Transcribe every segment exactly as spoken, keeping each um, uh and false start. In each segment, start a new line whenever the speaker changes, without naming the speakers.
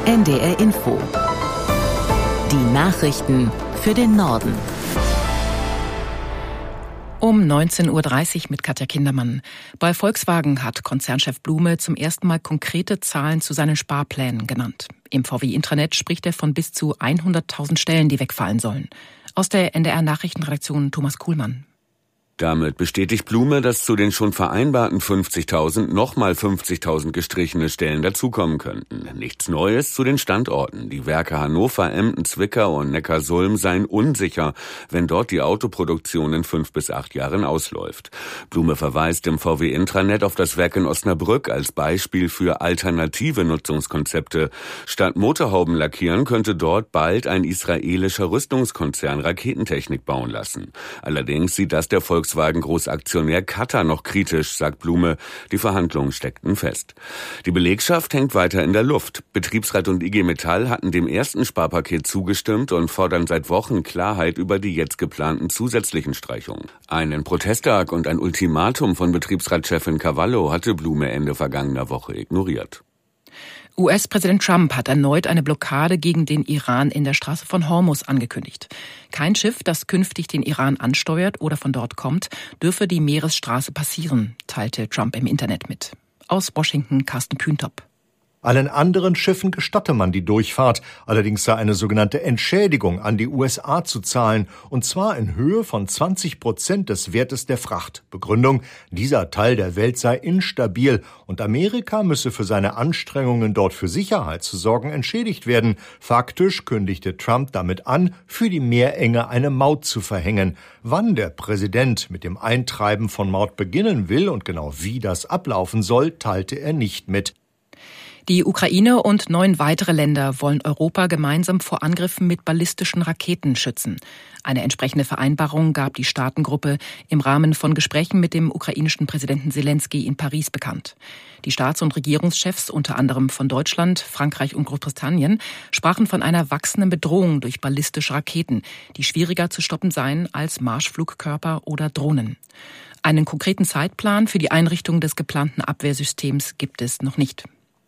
N D R Info. Die Nachrichten für den Norden.
Um neunzehn Uhr dreißig mit Katja Kindermann. Bei Volkswagen hat Konzernchef Blume zum ersten Mal konkrete Zahlen zu seinen Sparplänen genannt. Im V W-Intranet spricht er von bis zu hunderttausend Stellen, die wegfallen sollen. Aus der N D R-Nachrichtenredaktion Thomas Kuhlmann.
Damit bestätigt Blume, dass zu den schon vereinbarten fünfzigtausend nochmal fünfzigtausend gestrichene Stellen dazukommen könnten. Nichts Neues zu den Standorten. Die Werke Hannover, Emden, Zwickau und Neckarsulm seien unsicher, wenn dort die Autoproduktion in fünf bis acht Jahren ausläuft. Blume verweist im V W-Intranet auf das Werk in Osnabrück als Beispiel für alternative Nutzungskonzepte. Statt Motorhauben lackieren könnte dort bald ein israelischer Rüstungskonzern Raketentechnik bauen lassen. Allerdings sieht das der Volkswagen Volkswagen-Großaktionär Qatar noch kritisch, sagt Blume. Die Verhandlungen steckten fest. Die Belegschaft hängt weiter in der Luft. Betriebsrat und I G Metall hatten dem ersten Sparpaket zugestimmt und fordern seit Wochen Klarheit über die jetzt geplanten zusätzlichen Streichungen. Einen Protesttag und ein Ultimatum von Betriebsratschefin Cavallo hatte Blume Ende vergangener Woche ignoriert.
U S-Präsident Trump hat erneut eine Blockade gegen den Iran in der Straße von Hormuz angekündigt. Kein Schiff, das künftig den Iran ansteuert oder von dort kommt, dürfe die Meeresstraße passieren, teilte Trump im Internet mit. Aus Washington Carsten Kühntop.
Allen anderen Schiffen gestatte man die Durchfahrt. Allerdings sei eine sogenannte Entschädigung an die U S A zu zahlen, und zwar in Höhe von zwanzig Prozent des Wertes der Fracht. Begründung: dieser Teil der Welt sei instabil und Amerika müsse für seine Anstrengungen, dort für Sicherheit zu sorgen, entschädigt werden. Faktisch kündigte Trump damit an, für die Meerenge eine Maut zu verhängen. Wann der Präsident mit dem Eintreiben von Maut beginnen will und genau wie das ablaufen soll, teilte er nicht mit.
Die Ukraine und neun weitere Länder wollen Europa gemeinsam vor Angriffen mit ballistischen Raketen schützen. Eine entsprechende Vereinbarung gab die Staatengruppe im Rahmen von Gesprächen mit dem ukrainischen Präsidenten Selenskyj in Paris bekannt. Die Staats- und Regierungschefs, unter anderem von Deutschland, Frankreich und Großbritannien, sprachen von einer wachsenden Bedrohung durch ballistische Raketen, die schwieriger zu stoppen seien als Marschflugkörper oder Drohnen. Einen konkreten Zeitplan für die Einrichtung des geplanten Abwehrsystems gibt es noch nicht.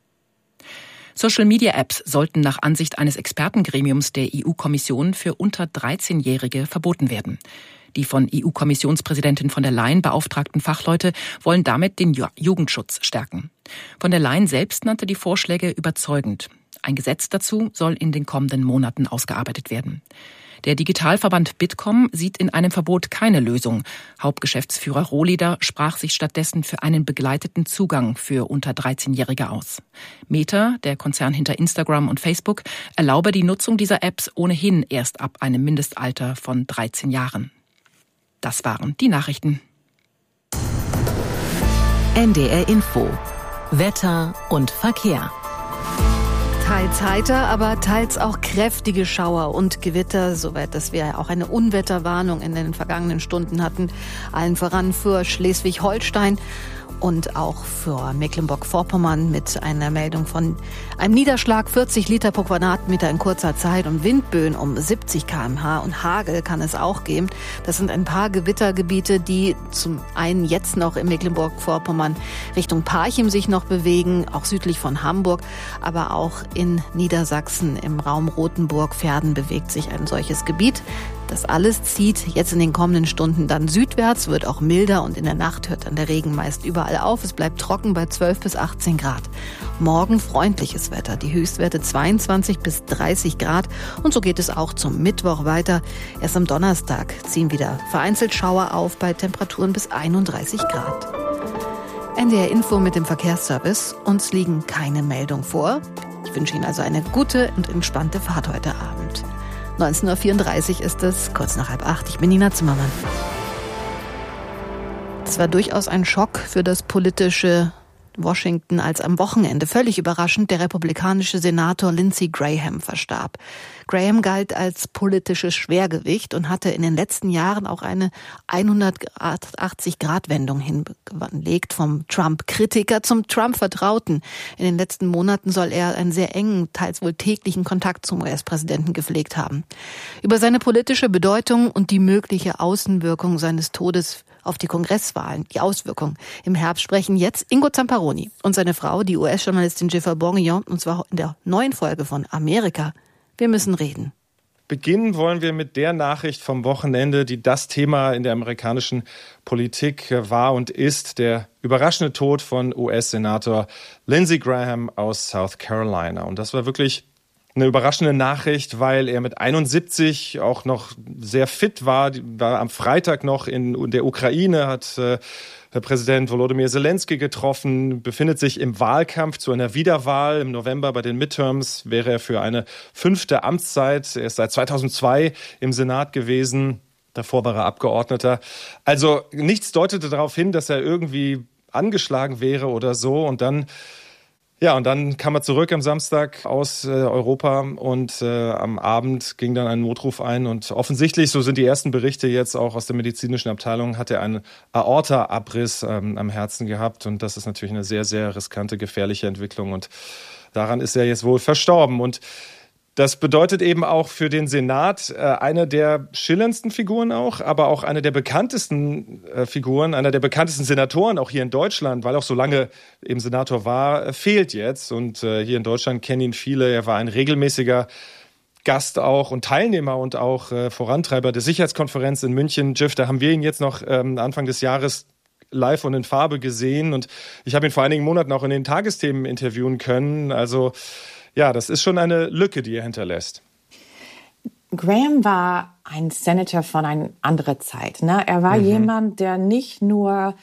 Social-Media-Apps sollten nach Ansicht eines Expertengremiums der E U-Kommission für unter dreizehnjährige verboten werden. Die von E U-Kommissionspräsidentin von der Leyen beauftragten Fachleute wollen damit den Jugendschutz stärken. Von der Leyen selbst nannte die Vorschläge überzeugend. Ein Gesetz dazu soll in den kommenden Monaten ausgearbeitet werden. Der Digitalverband Bitkom sieht in einem Verbot keine Lösung. Hauptgeschäftsführer Rohleder sprach sich stattdessen für einen begleiteten Zugang für unter dreizehnjährige aus. Meta, der Konzern hinter Instagram und Facebook, erlaube die Nutzung dieser Apps ohnehin erst ab einem Mindestalter von dreizehn Jahren. Das waren die Nachrichten.
N D R Info. Wetter und Verkehr.
Teils heiter, aber teils auch kräftige Schauer und Gewitter, soweit dass wir auch eine Unwetterwarnung in den vergangenen Stunden hatten. Allen voran für Schleswig-Holstein und auch für Mecklenburg-Vorpommern mit einer Meldung von einem Niederschlag vierzig Liter pro Quadratmeter in kurzer Zeit und Windböen um siebzig Kilometer pro Stunde und Hagel kann es auch geben. Das sind ein paar Gewittergebiete, die zum einen jetzt noch in Mecklenburg-Vorpommern Richtung Parchim sich noch bewegen, auch südlich von Hamburg, aber auch in Niedersachsen im Raum Rothenburg-Verden bewegt sich ein solches Gebiet. Das alles zieht jetzt in den kommenden Stunden dann südwärts, wird auch milder und in der Nacht hört dann der Regen meist überall auf. Es bleibt trocken bei zwölf bis achtzehn Grad. Morgen freundliches Wetter, die Höchstwerte zweiundzwanzig bis dreißig Grad und so geht es auch zum Mittwoch weiter. Erst am Donnerstag ziehen wieder vereinzelt Schauer auf bei Temperaturen bis einunddreißig Grad. N D R Info mit dem Verkehrsservice. Uns liegen keine Meldungen vor. Ich wünsche Ihnen also eine gute und entspannte Fahrt heute Abend. neunzehn Uhr vierunddreißig ist es, kurz nach halb acht. Ich bin Nina Zimmermann. Es war durchaus ein Schock für das politische Washington, als am Wochenende völlig überraschend der republikanische Senator Lindsey Graham verstarb. Graham galt als politisches Schwergewicht und hatte in den letzten Jahren auch eine hundertachtzig-Grad-Wendung hingelegt, vom Trump-Kritiker zum Trump-Vertrauten. In den letzten Monaten soll er einen sehr engen, teils wohl täglichen Kontakt zum U S-Präsidenten gepflegt haben. Über seine politische Bedeutung und die mögliche Außenwirkung seines Todes auf die Kongresswahlen, die Auswirkungen im Herbst, sprechen jetzt Ingo Zamparoni und seine Frau, die U S-Journalistin Jennifer Bourguignon, und zwar in der neuen Folge von Amerika. Wir müssen reden.
Beginnen wollen wir mit der Nachricht vom Wochenende, die das Thema in der amerikanischen Politik war und ist: der überraschende Tod von U S-Senator Lindsey Graham aus South Carolina. Und das war wirklich eine überraschende Nachricht, weil er mit einundsiebzig auch noch sehr fit war. War am Freitag noch in der Ukraine, hat äh, der Präsident Volodymyr Zelensky getroffen, befindet sich im Wahlkampf zu einer Wiederwahl. Im November bei den Midterms wäre er für eine fünfte Amtszeit. Er ist seit zweitausendzwei im Senat gewesen. Davor war er Abgeordneter. Also nichts deutete darauf hin, dass er irgendwie angeschlagen wäre oder so. Und dann Ja, und dann kam er zurück am Samstag aus äh, Europa und äh, am Abend ging dann ein Notruf ein und offensichtlich, so sind die ersten Berichte jetzt auch aus der medizinischen Abteilung, hat er einen Aorta-Abriss ähm, am Herzen gehabt und das ist natürlich eine sehr, sehr riskante, gefährliche Entwicklung und daran ist er jetzt wohl verstorben. Und das bedeutet eben auch für den Senat äh, eine der schillerndsten Figuren auch, aber auch eine der bekanntesten äh, Figuren, einer der bekanntesten Senatoren auch hier in Deutschland, weil er auch so lange eben Senator war, äh, fehlt jetzt. Und äh, hier in Deutschland kennen ihn viele. Er war ein regelmäßiger Gast auch und Teilnehmer und auch äh, Vorantreiber der Sicherheitskonferenz in München. Jeff, da haben wir ihn jetzt noch ähm, Anfang des Jahres live und in Farbe gesehen. Und ich habe ihn vor einigen Monaten auch in den Tagesthemen interviewen können. Also ja, das ist schon eine Lücke, die er hinterlässt.
Graham war ein Senator von einer anderen Zeit. Ne? Er war mhm. jemand, der nicht nur,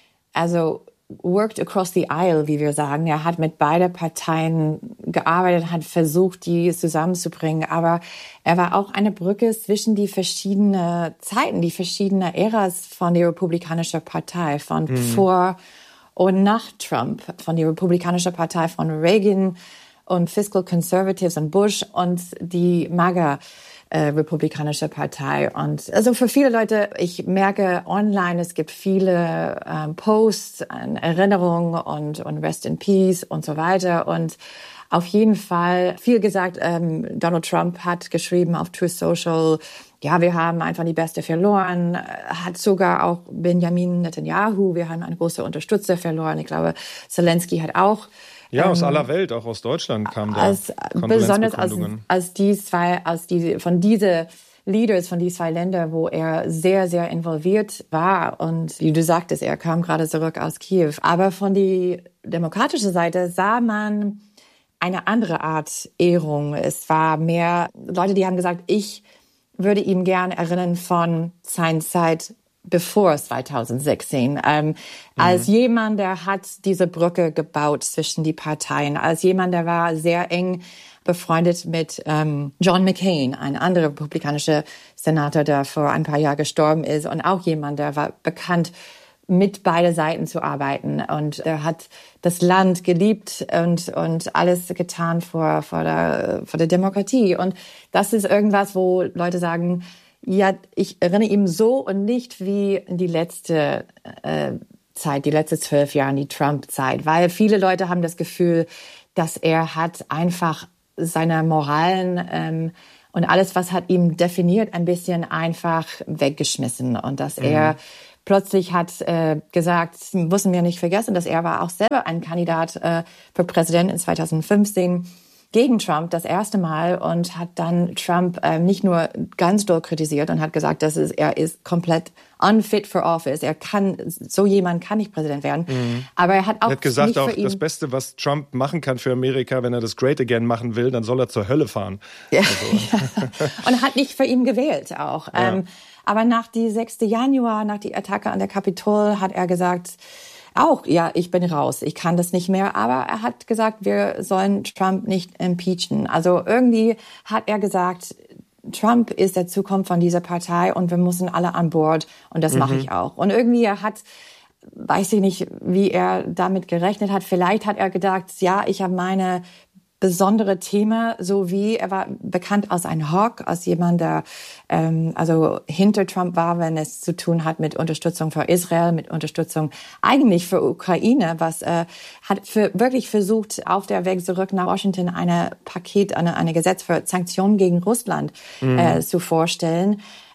also worked across the aisle, wie wir sagen. Er hat mit beiden Parteien gearbeitet, hat versucht, die zusammenzubringen. Aber er war auch eine Brücke zwischen die verschiedenen Zeiten, die verschiedenen Äras von der Republikanischen Partei, von mhm. vor und nach Trump, von der Republikanischen Partei von Reagan und Fiscal Conservatives und Bush und die MAGA äh, Republikanische Partei. Und also für viele Leute, ich merke online, es gibt viele ähm, Posts, Erinnerungen und, und Rest in Peace und so weiter. Und auf jeden Fall viel gesagt, ähm, Donald Trump hat geschrieben auf Truth Social, ja, wir haben einfach die Beste verloren, hat sogar auch Benjamin Netanyahu, wir haben eine große Unterstützer verloren. Ich glaube, Zelensky hat auch
Ja, aus aller Welt, auch aus Deutschland kam da
als, besonders als, als die zwei, als die, von diese Leaders von diesen zwei Ländern, wo er sehr, sehr involviert war. Und wie du sagtest, er kam gerade zurück aus Kiew. Aber von der demokratischen Seite sah man eine andere Art Ehrung. Es war mehr Leute, die haben gesagt, ich würde ihm gern erinnern von seiner Zeit bevor zweitausendsechzehn, ähm, mhm. als jemand, der hat diese Brücke gebaut zwischen die Parteien, als jemand, der war sehr eng befreundet mit ähm, John McCain, ein anderer republikanischer Senator, der vor ein paar Jahren gestorben ist und auch jemand, der war bekannt, mit beiden Seiten zu arbeiten und er hat das Land geliebt und und alles getan vor vor der vor der Demokratie und das ist irgendwas, wo Leute sagen, ja, ich erinnere ihn so und nicht wie in die letzte äh, Zeit, die letzte zwölf Jahre, die Trump-Zeit, weil viele Leute haben das Gefühl, dass er hat einfach seine Moralen ähm, und alles, was hat ihm definiert, ein bisschen einfach weggeschmissen und dass mhm. er plötzlich hat äh, gesagt, müssen wir nicht vergessen, dass er war auch selber ein Kandidat äh, für Präsident in zweitausendfünfzehn gegen Trump das erste Mal und hat dann Trump äh, nicht nur ganz doll kritisiert und hat gesagt, dass es, er ist komplett unfit for office. Er kann, so jemand kann nicht Präsident werden. Mhm. Aber er hat auch
er hat gesagt,
nicht
auch
für ihn,
das Beste, was Trump machen kann für Amerika, wenn er das Great Again machen will, dann soll er zur Hölle fahren.
Ja,
also.
ja. Und hat nicht für ihn gewählt auch. Ja. Ähm, aber nach die sechsten Januar, nach die Attacke an der Kapitol, hat er gesagt, auch, ja, ich bin raus, ich kann das nicht mehr. Aber er hat gesagt, wir sollen Trump nicht impeachen. Also irgendwie hat er gesagt, Trump ist der Zukunft von dieser Partei und wir müssen alle an Bord und das mhm. mache ich auch. Und irgendwie er hat, weiß ich nicht, wie er damit gerechnet hat. Vielleicht hat er gedacht, ja, ich habe meine besondere Thema, so wie er war bekannt als ein Hawk, als jemand, der ähm, also hinter Trump war, wenn es zu tun hat mit Unterstützung für Israel, mit Unterstützung eigentlich für Ukraine, was äh, hat für, wirklich versucht, auf der Weg zurück nach Washington eine Paket, eine, eine Gesetz für Sanktionen gegen Russland mhm. äh, zu vorstellen.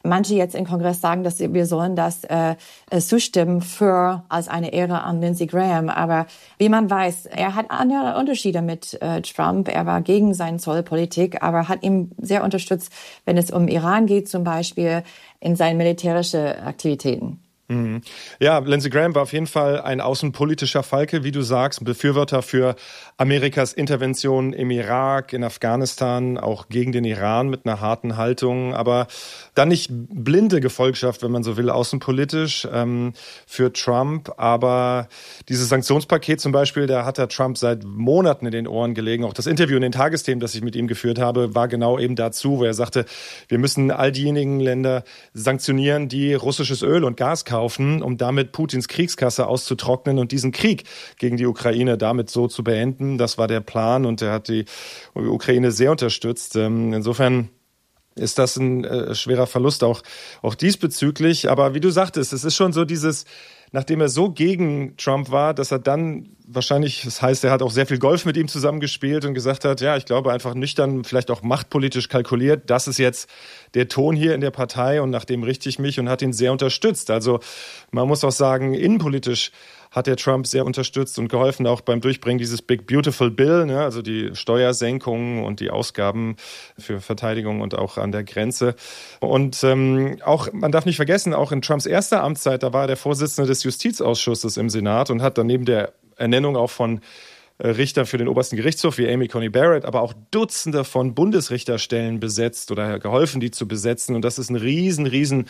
manche jetzt im Kongress sagen, dass wir sollen das äh, zustimmen für als eine Ehre an Lindsey Graham. Aber wie man weiß, er hat andere Unterschiede mit äh, Trump. Er war gegen seine Zollpolitik, aber hat ihm sehr unterstützt, wenn es um Iran geht, zum Beispiel in seinen militärischen Aktivitäten.
Ja, Lindsey Graham war auf jeden Fall ein außenpolitischer Falke, wie du sagst, ein Befürworter für Amerikas Intervention im Irak, in Afghanistan, auch gegen den Iran mit einer harten Haltung, aber dann nicht blinde Gefolgschaft, wenn man so will, außenpolitisch ähm, für Trump. Aber dieses Sanktionspaket zum Beispiel, da hat er Trump seit Monaten in den Ohren gelegen. Auch das Interview in den Tagesthemen, das ich mit ihm geführt habe, war genau eben dazu, wo er sagte, wir müssen all diejenigen Länder sanktionieren, die russisches Öl und Gas kaufen, um damit Putins Kriegskasse auszutrocknen und diesen Krieg gegen die Ukraine damit so zu beenden. Das war der Plan und er hat die Ukraine sehr unterstützt. Insofern ist das ein äh, schwerer Verlust auch, auch diesbezüglich. Aber wie du sagtest, es ist schon so dieses, nachdem er so gegen Trump war, dass er dann wahrscheinlich, das heißt, er hat auch sehr viel Golf mit ihm zusammengespielt und gesagt hat, ja, ich glaube einfach nüchtern, vielleicht auch machtpolitisch kalkuliert, das ist jetzt der Ton hier in der Partei und nach dem richte ich mich und hat ihn sehr unterstützt. Also man muss auch sagen, innenpolitisch hat der Trump sehr unterstützt und geholfen, auch beim Durchbringen dieses Big Beautiful Bill, ne, also die Steuersenkungen und die Ausgaben für Verteidigung und auch an der Grenze. Und ähm, auch, man darf nicht vergessen, auch in Trumps erster Amtszeit, da war er der Vorsitzende des Justizausschusses im Senat und hat dann neben der Ernennung auch von Richter für den obersten Gerichtshof wie Amy Coney Barrett, aber auch Dutzende von Bundesrichterstellen besetzt oder geholfen, die zu besetzen. Und das ist ein riesen, riesen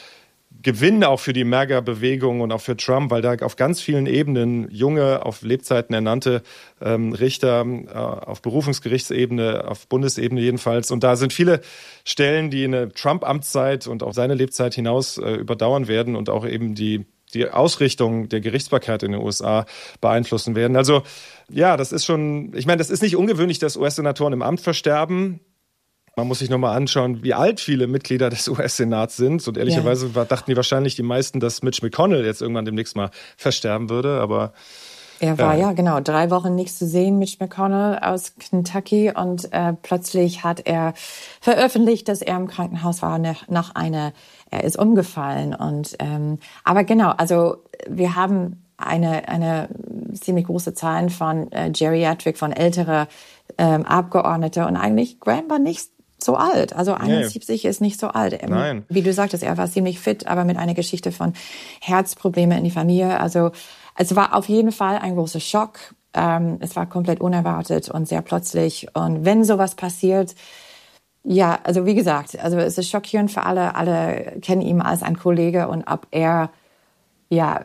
Gewinn auch für die MAGA-Bewegung und auch für Trump, weil da auf ganz vielen Ebenen junge, auf Lebzeiten ernannte ähm, Richter äh, auf Berufungsgerichtsebene, auf Bundesebene jedenfalls. Und da sind viele Stellen, die eine Trump-Amtszeit und auch seine Lebzeit hinaus äh, überdauern werden und auch eben die die Ausrichtung der Gerichtsbarkeit in den U S A beeinflussen werden. Also ja, das ist schon, ich meine, das ist nicht ungewöhnlich, dass U S-Senatoren im Amt versterben. Man muss sich nochmal anschauen, wie alt viele Mitglieder des U S-Senats sind. Und ehrlicherweise ja. dachten die wahrscheinlich die meisten, dass Mitch McConnell jetzt irgendwann demnächst mal versterben würde. Aber
er war ja, ja genau drei Wochen nichts zu sehen, Mitch McConnell aus Kentucky. Und äh, plötzlich hat er veröffentlicht, dass er im Krankenhaus war nach einer, er ist umgefallen. Und ähm, aber genau, also wir haben eine eine ziemlich große Zahl von äh, Geriatric, von ältere ähm, Abgeordnete. Und eigentlich Graham war nicht so alt. Also einundsiebzig nee. ist nicht so alt.
Nein.
Wie du sagtest, er war ziemlich fit, aber mit einer Geschichte von Herzproblemen in die Familie. Also es war auf jeden Fall ein großer Schock. Ähm, es war komplett unerwartet und sehr plötzlich. Und wenn sowas passiert, ja, also wie gesagt, also es ist schockierend für alle. Alle kennen ihn als einen Kollege und ob er, ja,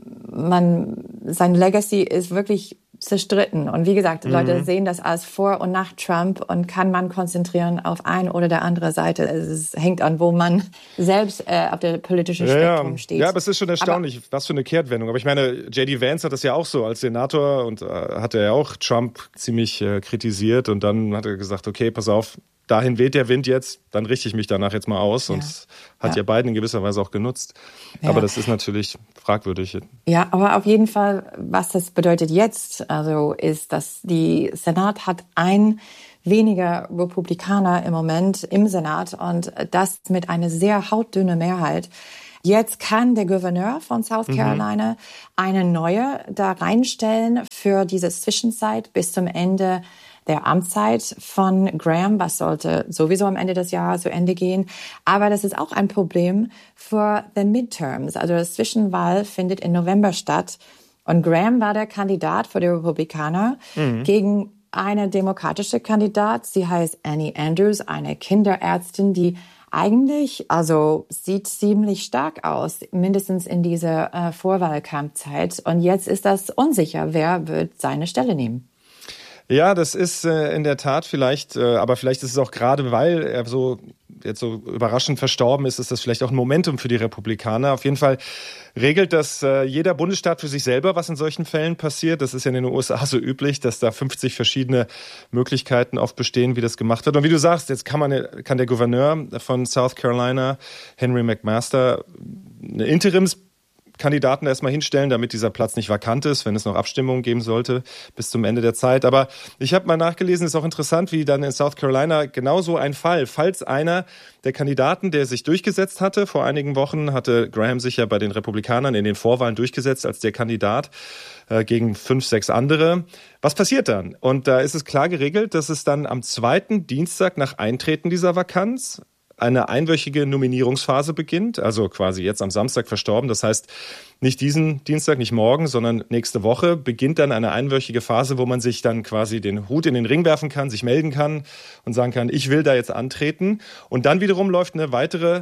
man, sein Legacy ist wirklich zerstritten. Und wie gesagt, mhm. Leute sehen das als vor und nach Trump und kann man konzentrieren auf eine oder der andere Seite. Es hängt an, wo man selbst äh, auf der politischen Spektrum
ja,
steht.
Ja, aber es ist schon erstaunlich, aber, was für eine Kehrtwendung. Aber ich meine, J D Vance hat das ja auch so als Senator und äh, hatte ja auch Trump ziemlich äh, kritisiert und dann hat er gesagt, okay, pass auf, dahin weht der Wind jetzt, dann richte ich mich danach jetzt mal aus. Ja. Und das hat ja. ja Biden in gewisser Weise auch genutzt. Ja. Aber das ist natürlich fragwürdig.
Ja, aber auf jeden Fall, was das bedeutet jetzt, also ist, dass die Senat hat ein weniger Republikaner im Moment im Senat und das mit einer sehr hautdünne Mehrheit. Jetzt kann der Gouverneur von South Carolina mhm. eine neue da reinstellen für diese Zwischenzeit bis zum Ende der Amtszeit von Graham, was sollte sowieso am Ende des Jahres zu Ende gehen. Aber das ist auch ein Problem für the Midterms. Also das Zwischenwahl findet im November statt. Und Graham war der Kandidat für die Republikaner mhm. gegen eine demokratische Kandidat. Sie heißt Annie Andrews, eine Kinderärztin, die eigentlich, also sieht ziemlich stark aus, mindestens in dieser äh, Vorwahlkampfzeit. Und jetzt ist das unsicher, wer wird seine Stelle nehmen.
Ja, das ist äh, in der Tat vielleicht, äh, aber vielleicht ist es auch gerade, weil er so jetzt so überraschend verstorben ist, ist das vielleicht auch ein Momentum für die Republikaner. Auf jeden Fall regelt das äh, jeder Bundesstaat für sich selber, was in solchen Fällen passiert. Das ist ja in den U S A so üblich, dass da fünfzig verschiedene Möglichkeiten oft bestehen, wie das gemacht wird. Und wie du sagst, jetzt kann man kann der Gouverneur von South Carolina, Henry McMaster, eine Interims Kandidaten erstmal hinstellen, damit dieser Platz nicht vakant ist, wenn es noch Abstimmungen geben sollte bis zum Ende der Zeit. Aber ich habe mal nachgelesen, ist auch interessant, wie dann in South Carolina genauso ein Fall, falls einer der Kandidaten, der sich durchgesetzt hatte, vor einigen Wochen hatte Graham sich ja bei den Republikanern in den Vorwahlen durchgesetzt als der Kandidat äh, gegen fünf, sechs andere. Was passiert dann? Und da ist es klar geregelt, dass es dann am zweiten Dienstag nach Eintreten dieser Vakanz eine einwöchige Nominierungsphase beginnt, also quasi jetzt am Samstag verstorben. Das heißt, nicht diesen Dienstag, nicht morgen, sondern nächste Woche beginnt dann eine einwöchige Phase, wo man sich dann quasi den Hut in den Ring werfen kann, sich melden kann und sagen kann, ich will da jetzt antreten. Und dann wiederum läuft eine weitere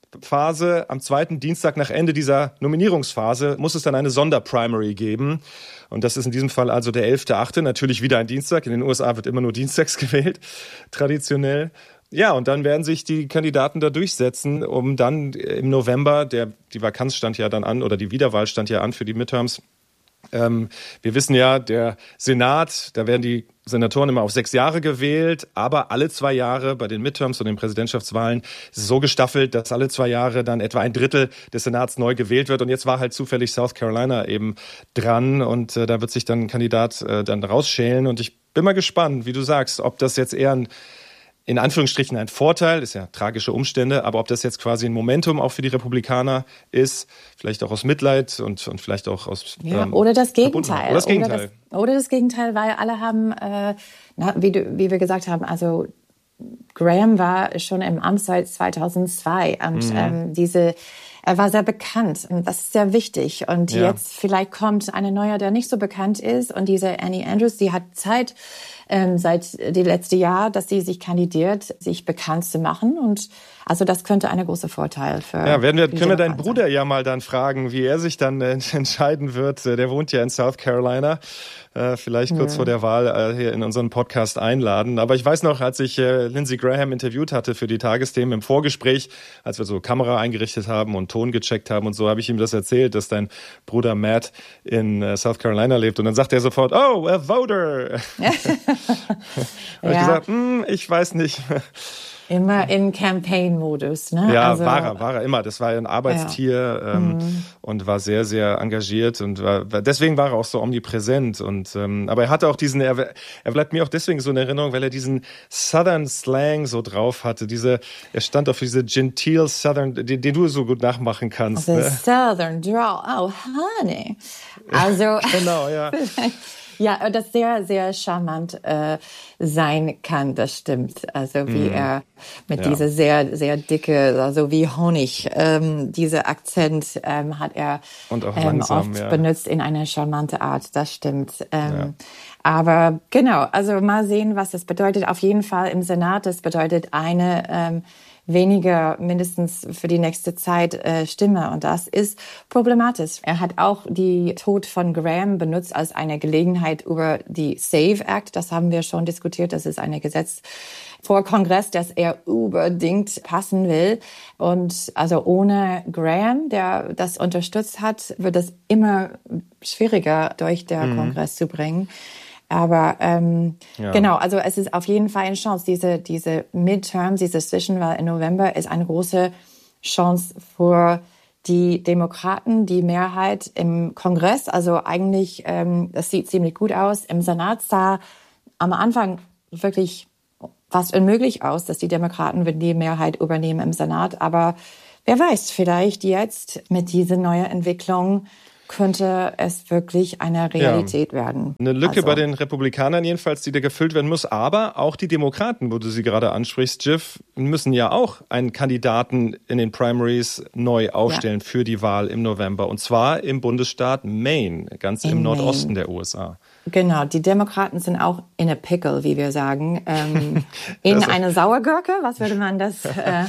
Phase. Am zweiten Dienstag nach Ende dieser Nominierungsphase muss es dann eine Sonderprimary geben. Und das ist in diesem Fall also der elfte achte Natürlich wieder ein Dienstag. In den U S A wird immer nur dienstags gewählt, traditionell. Ja, und dann werden sich die Kandidaten da durchsetzen, um dann im November, der die Vakanz stand ja dann an, oder die Wiederwahl stand ja an für die Midterms. Ähm, wir wissen ja, der Senat, da werden die Senatoren immer auf sechs Jahre gewählt, aber alle zwei Jahre bei den Midterms und den Präsidentschaftswahlen ist es so gestaffelt, dass alle zwei Jahre dann etwa ein Drittel des Senats neu gewählt wird. Und jetzt war halt zufällig South Carolina eben dran und äh, da wird sich dann ein Kandidat äh, dann rausschälen. Und ich bin mal gespannt, wie du sagst, ob das jetzt eher ein in Anführungsstrichen ein Vorteil, ist ja tragische Umstände, aber ob das jetzt quasi ein Momentum auch für die Republikaner ist, vielleicht auch aus Mitleid und, und vielleicht auch aus
ja, ähm, oder das Gegenteil.
Oder das Gegenteil.
Oder das, oder das Gegenteil, weil alle haben, äh, na, wie, du, wie wir gesagt haben, also Graham war schon im Amt seit zweitausendzwei und mhm. ähm, diese er war sehr bekannt und das ist sehr wichtig. Und ja. jetzt vielleicht kommt eine neue, der nicht so bekannt ist. Und diese Annie Andrews, die hat Zeit ähm, seit dem letzten Jahr, dass sie sich kandidiert, sich bekannt zu machen. Und also das könnte ein großer Vorteil für.
Ja, werden wir, können wir deinen Bruder ja mal dann fragen, wie er sich dann äh, entscheiden wird. Der wohnt ja in South Carolina. Äh, vielleicht kurz ja. vor der Wahl äh, hier in unseren Podcast einladen. Aber ich weiß noch, als ich äh, Lindsey Graham interviewt hatte für die Tagesthemen im Vorgespräch, als wir so Kamera eingerichtet haben und Ton gecheckt haben und so, habe ich ihm das erzählt, dass dein Bruder Matt in äh, South Carolina lebt. Und dann sagt er sofort, oh, a voter. Ja. habe ich gesagt, hm, ich weiß nicht.
Immer in Campaign-Modus, ne?
Ja,
also,
war er, war er immer. Das war ein Arbeitstier ja. ähm, mhm. und war sehr, sehr engagiert und war, deswegen war er auch so omnipräsent. Und ähm, aber er hatte auch diesen, er, er bleibt mir auch deswegen so in Erinnerung, weil er diesen Southern Slang so drauf hatte. Diese, er stand auf diese genteel Southern, den, den du so gut nachmachen kannst.
Also
ne?
Southern Drawl, oh honey. Also
genau, ja.
Ja, das sehr, sehr charmant äh, sein kann, das stimmt. Also wie mm. er mit ja. dieser sehr, sehr dicke, also wie Honig, ähm, dieser Akzent ähm, hat er
Und auch
ähm,
langsam,
oft
ja.
benutzt in einer charmante Art, das stimmt. Ähm, ja. Aber genau, also mal sehen, was das bedeutet. Auf jeden Fall im Senat, das bedeutet eine ähm, weniger mindestens für die nächste Zeit äh, Stimme. Und das ist problematisch. Er hat auch die Tod von Graham benutzt als eine Gelegenheit über die SAVE Act. Das haben wir schon diskutiert. Das ist ein Gesetz vor Kongress, das er unbedingt passen will. Und also ohne Graham, der das unterstützt hat, wird es immer schwieriger durch den mhm. Kongress zu bringen. Aber ähm, ja. genau, also es ist auf jeden Fall eine Chance. Diese diese Midterms, diese Zwischenwahl im November ist eine große Chance für die Demokraten, die Mehrheit im Kongress. Also eigentlich, ähm, das sieht ziemlich gut aus. Im Senat sah am Anfang wirklich fast unmöglich aus, dass die Demokraten die Mehrheit übernehmen im Senat. Aber wer weiß, vielleicht jetzt mit dieser neuen Entwicklung könnte es wirklich eine Realität ja. werden.
Eine Lücke
also.
bei den Republikanern jedenfalls, die da gefüllt werden muss. Aber auch die Demokraten, wo du sie gerade ansprichst, Jiff, müssen ja auch einen Kandidaten in den Primaries neu aufstellen ja. für die Wahl im November. Und zwar im Bundesstaat Maine, ganz in im Nordosten Maine. Der U S A.
Genau, die Demokraten sind auch in a pickle, wie wir sagen. Ähm, in also. eine Sauergurke, was würde man das... Äh,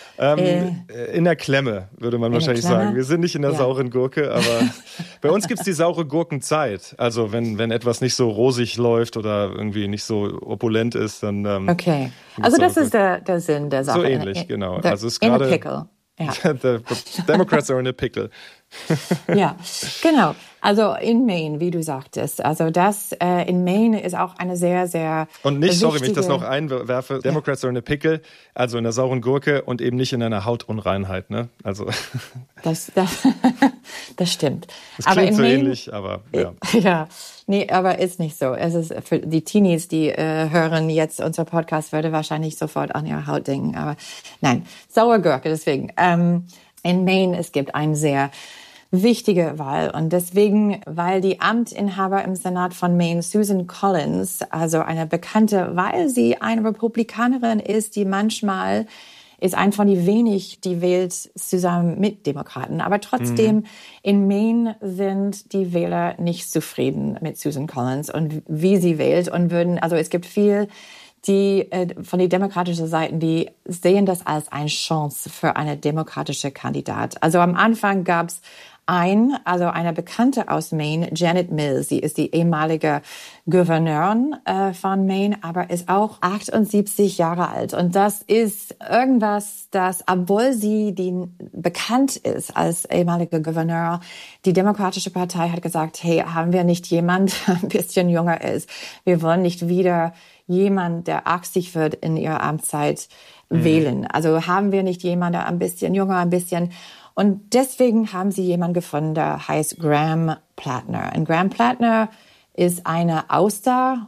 Ähm, äh, in der Klemme, würde man wahrscheinlich sagen. Wir sind nicht in der ja. sauren Gurke, aber bei uns gibt's die saure Gurkenzeit. Also wenn wenn etwas nicht so rosig läuft oder irgendwie nicht so opulent ist, dann... Ähm,
okay, also das ist der, der Sinn der Sache.
So ähnlich, genau.
The,
also es ist
in
gerade,
a pickle. Ja.
the, the Democrats are in a pickle.
Ja, genau. Also in Maine, wie du sagtest. Also das äh, in Maine ist auch eine sehr, sehr
Und nicht,
wichtige...
sorry, wenn ich das noch einwerfe, Democrats ja. are in a pickle, also in einer sauren Gurke und eben nicht in einer Hautunreinheit, ne? Also...
Das, das, das stimmt.
Das klingt
aber in
so
Maine,
ähnlich, aber ja.
Ja, nee, aber ist nicht so. Es ist für die Teenies, die äh, hören jetzt unser Podcast, würde wahrscheinlich sofort an ihre Haut denken. Aber nein, saure Gurke, deswegen. Ähm, in Maine, es gibt eine sehr wichtige Wahl. Und deswegen, weil die Amtsinhaber im Senat von Maine, Susan Collins, also eine Bekannte, weil sie eine Republikanerin ist, die manchmal ist ein von die wenig, die wählt zusammen mit Demokraten. Aber trotzdem, mhm. in Maine sind die Wähler nicht zufrieden mit Susan Collins und wie sie wählt und würden, also es gibt viel, die äh, von den demokratischen Seiten, die sehen das als eine Chance für eine demokratische Kandidat. Also am Anfang gab's ein, also eine Bekannte aus Maine, Janet Mills. Sie ist die ehemalige Gouverneurin äh, von Maine, aber ist auch achtundsiebzig Jahre alt. Und das ist irgendwas, das, obwohl sie die bekannt ist als ehemalige Gouverneur, die Demokratische Partei hat gesagt, hey, haben wir nicht jemand, der ein bisschen jünger ist? Wir wollen nicht wieder jemand, der achtzig wird in ihrer Amtszeit mhm. wählen. Also haben wir nicht jemand, der ein bisschen jünger, ein bisschen... Und deswegen haben sie jemanden gefunden, der heißt Graham Plattner. Und Graham Plattner ist eine Austerbauer,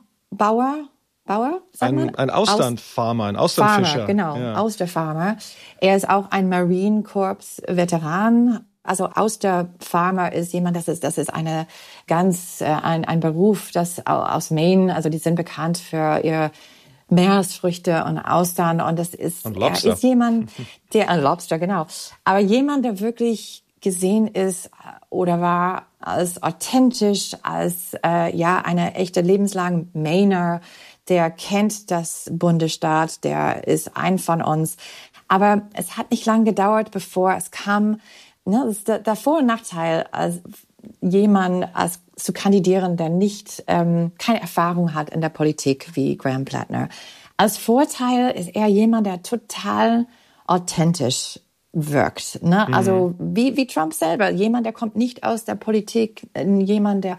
Bauer, sagt
ein,
man?
Ein Austernfarmer, ein Austernfischer.
Farmer, genau,
ja.
Austerfarmer. Er ist auch ein Marine Corps Veteran. Also Austerfarmer ist jemand, das ist, das ist eine ganz, äh, ein, ein Beruf, das aus Maine, also die sind bekannt für ihr Meeresfrüchte und Austern und das ist,
und
er ist jemand, der, ein Lobster, genau, aber jemand, der wirklich gesehen ist oder war als authentisch, als äh, ja eine echte lebenslange Mainer, der kennt das Bundesstaat, der ist ein von uns. Aber es hat nicht lange gedauert, bevor es kam, ne, das ist der, der Vor- und Nachteil, als jemand als zu kandidieren, der nicht ähm, keine Erfahrung hat in der Politik wie Graham Plattner. Als Vorteil ist er jemand, der total authentisch wirkt. Ne? Mhm. Also wie, wie Trump selber. Jemand, der kommt nicht aus der Politik. Jemand, der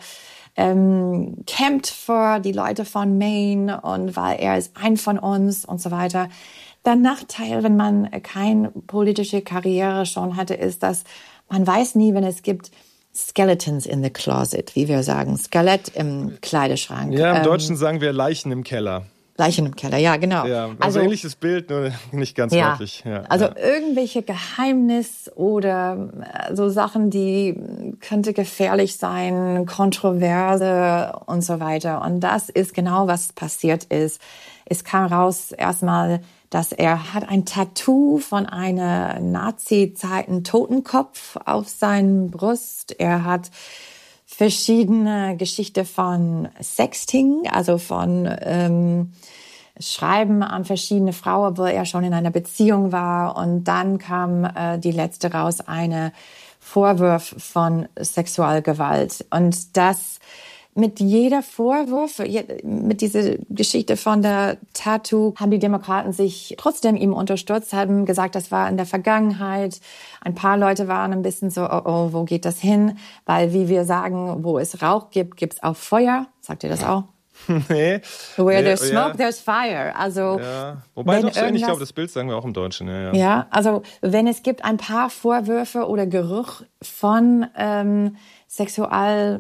ähm, kämpft für die Leute von Maine und weil er ist ein von uns und so weiter. Der Nachteil, wenn man keine politische Karriere schon hatte, ist, dass man weiß nie, wenn es gibt Skeletons in the closet, wie wir sagen. Skelett im Kleiderschrank.
Ja, im
ähm,
Deutschen sagen wir Leichen im Keller.
Leichen im Keller, ja, genau.
Ja, also,
also
ähnliches Bild, nur nicht ganz
ja,
wörtlich. Ja,
also
ja.
irgendwelche Geheimnis oder so Sachen, die könnte gefährlich sein, Kontroverse und so weiter. Und das ist genau, was passiert ist. Es kam raus erstmal, dass er hat ein Tattoo von einer Nazi-Zeiten Totenkopf auf seiner Brust. Er hat verschiedene Geschichten von Sexting, also von ähm, Schreiben an verschiedene Frauen, wo er schon in einer Beziehung war. Und dann kam äh, die letzte raus, eine Vorwurf von Sexualgewalt. Und das mit jeder Vorwurf, mit dieser Geschichte von der Tattoo, haben die Demokraten sich trotzdem ihm unterstützt, haben gesagt, das war in der Vergangenheit. Ein paar Leute waren ein bisschen so, oh, oh, wo geht das hin? Weil, wie wir sagen, wo es Rauch gibt, gibt es auch Feuer. Sagt ihr das auch?
Nee.
Where
nee,
there's smoke,
ja.
there's fire. Also,
ja. Wobei doch so ähnlich, ich glaube, das Bild sagen wir auch im Deutschen. Ja, ja.
ja, also wenn es gibt ein paar Vorwürfe oder Geruch von ähm, Sexual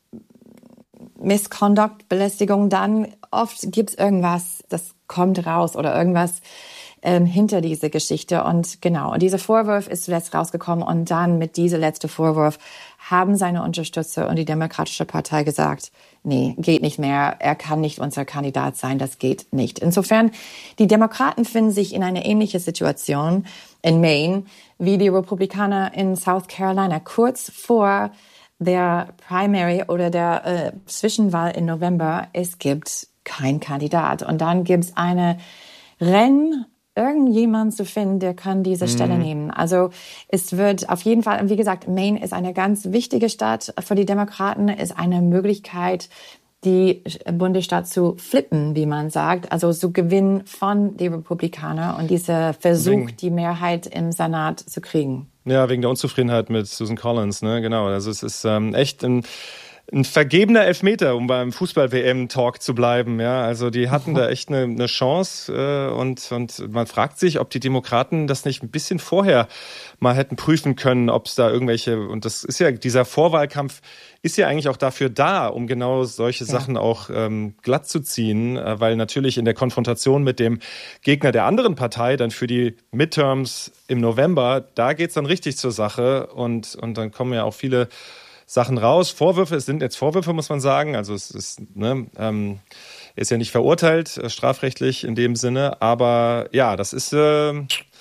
Misconduct, Belästigung, dann oft gibt's irgendwas, das kommt raus oder irgendwas ähm, hinter diese Geschichte. Und genau, und dieser Vorwurf ist zuletzt rausgekommen und dann mit diesem letzten Vorwurf haben seine Unterstützer und die Demokratische Partei gesagt, nee, geht nicht mehr, er kann nicht unser Kandidat sein, das geht nicht. Insofern, die Demokraten finden sich in einer ähnlichen Situation in Maine wie die Republikaner in South Carolina, kurz vor der Primary oder der äh, Zwischenwahl im November. Es gibt keinen Kandidat. Und dann gibt es eine Rennen, irgendjemand zu finden, der kann diese mhm. Stelle nehmen. Also es wird auf jeden Fall, wie gesagt, Maine ist eine ganz wichtige Stadt für die Demokraten, ist eine Möglichkeit, die Bundesstaat zu flippen, wie man sagt, also zu gewinnen von den Republikanern und dieser Versuch, die Mehrheit im Senat zu kriegen.
Ja, wegen der Unzufriedenheit mit Susan Collins, ne, genau. Also es ist ähm, echt ein Ein vergebener Elfmeter, um beim Fußball-W M-Talk zu bleiben. Ja, also die hatten da echt eine, eine Chance äh, und, und man fragt sich, ob die Demokraten das nicht ein bisschen vorher mal hätten prüfen können, ob es da irgendwelche, und das ist ja, dieser Vorwahlkampf ist ja eigentlich auch dafür da, um genau solche ja. Sachen auch ähm, glatt zu ziehen, äh, weil natürlich in der Konfrontation mit dem Gegner der anderen Partei dann für die Midterms im November, da geht's dann richtig zur Sache und, und dann kommen ja auch viele Sachen raus. Vorwürfe, es sind jetzt Vorwürfe, muss man sagen. Also es ist, ne, ähm, ist ja nicht verurteilt, äh, strafrechtlich in dem Sinne. Aber ja, das ist äh,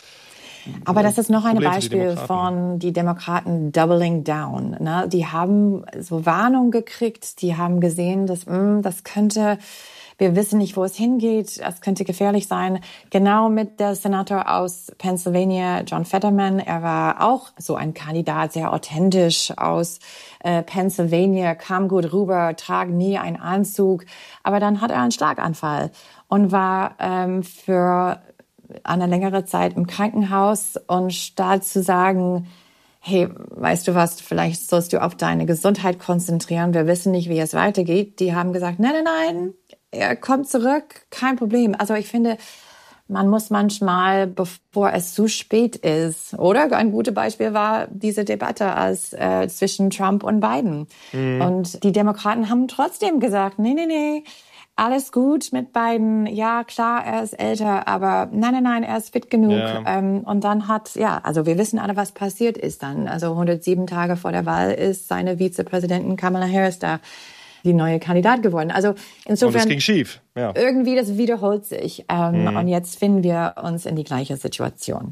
Aber das ist noch ein Beispiel von die Demokraten doubling down. Ne? Die haben so Warnung gekriegt, die haben gesehen, dass mh, das könnte, wir wissen nicht, wo es hingeht, es könnte gefährlich sein. Genau mit der Senator aus Pennsylvania, John Fetterman, er war auch so ein Kandidat, sehr authentisch aus äh, Pennsylvania, kam gut rüber, trag nie einen Anzug, aber dann hat er einen Schlaganfall und war ähm, für eine längere Zeit im Krankenhaus und statt zu sagen, hey, weißt du was, vielleicht sollst du auf deine Gesundheit konzentrieren, wir wissen nicht, wie es weitergeht, die haben gesagt, nein, nein, nein, er kommt zurück, kein Problem. Also ich finde, man muss manchmal, bevor es zu spät ist, oder? Ein gutes Beispiel war diese Debatte als, äh, zwischen Trump und Biden. Mhm. Und die Demokraten haben trotzdem gesagt, nee, nee, nee, alles gut mit Biden. Ja, klar, er ist älter, aber nein, nein, nein, er ist fit genug. Ja. Ähm, und dann hat, ja, also wir wissen alle, was passiert ist dann. Also hundertsieben Tage vor der Wahl ist seine Vizepräsidentin Kamala Harris da die neue Kandidat geworden. Also insofern.
Und es ging schief. Ja.
Irgendwie, das wiederholt sich. Ähm, mhm. Und jetzt finden wir uns in die gleiche Situation.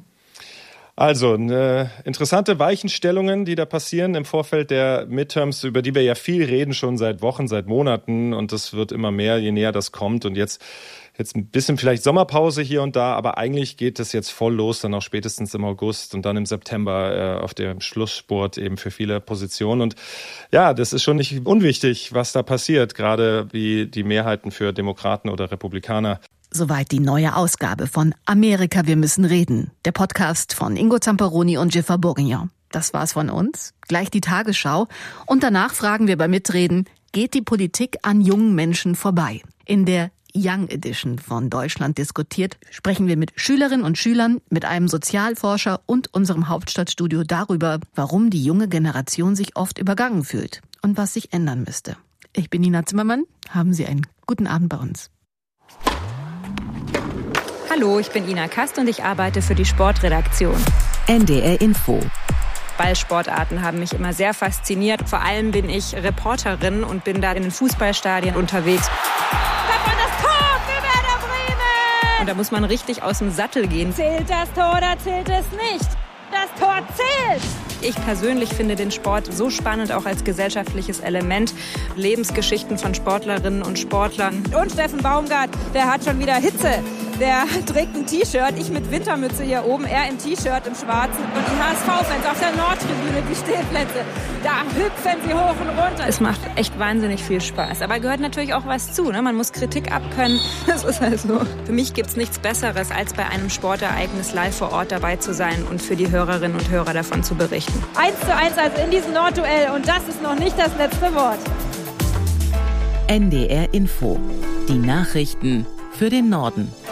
Also, eine interessante Weichenstellungen, die da passieren im Vorfeld der Midterms, über die wir ja viel reden, schon seit Wochen, seit Monaten. Und das wird immer mehr, je näher das kommt. Und jetzt, jetzt ein bisschen vielleicht Sommerpause hier und da, aber eigentlich geht es jetzt voll los, dann auch spätestens im August und dann im September äh, auf dem Schlussspurt eben für viele Positionen. Und ja, das ist schon nicht unwichtig, was da passiert, gerade wie die Mehrheiten für Demokraten oder Republikaner.
Soweit die neue Ausgabe von Amerika, wir müssen reden. Der Podcast von Ingo Zamperoni und Jiffer Bourguignon. Das war's von uns. Gleich die Tagesschau. Und danach fragen wir beim Mitreden, geht die Politik an jungen Menschen vorbei? In der Young Edition von Deutschland diskutiert sprechen wir mit Schülerinnen und Schülern, mit einem Sozialforscher und unserem Hauptstadtstudio darüber, warum die junge Generation sich oft übergangen fühlt und was sich ändern müsste. Ich bin Nina Zimmermann. Haben Sie einen guten Abend bei uns.
Hallo, ich bin Ina Kast und ich arbeite für die Sportredaktion.
N D R Info.
Ballsportarten haben mich immer sehr fasziniert. Vor allem bin ich Reporterin und bin da in den Fußballstadien unterwegs.
Da war das Tor für Werder Bremen!
Und da muss man richtig aus dem Sattel gehen.
Zählt das Tor oder zählt es nicht? Das Tor zählt!
Ich persönlich finde den Sport so spannend, auch als gesellschaftliches Element. Lebensgeschichten von Sportlerinnen und Sportlern.
Und Steffen Baumgart, der hat schon wieder Hitze. Der trägt ein T-Shirt, ich mit Wintermütze hier oben, er im T-Shirt, im Schwarzen. Und die H S V-Fans auf der Nordtribüne, die Stehplätze, da hüpfen sie hoch und runter.
Es macht echt wahnsinnig viel Spaß. Aber gehört natürlich auch was zu, ne? Man muss Kritik abkönnen. Das ist halt so. Für mich gibt's nichts Besseres, als bei einem Sportereignis live vor Ort dabei zu sein und für die Hörerinnen und Hörer davon zu berichten.
Eins zu eins also in diesem Nordduell und das ist noch nicht das letzte Wort.
N D R Info. Die Nachrichten für den Norden.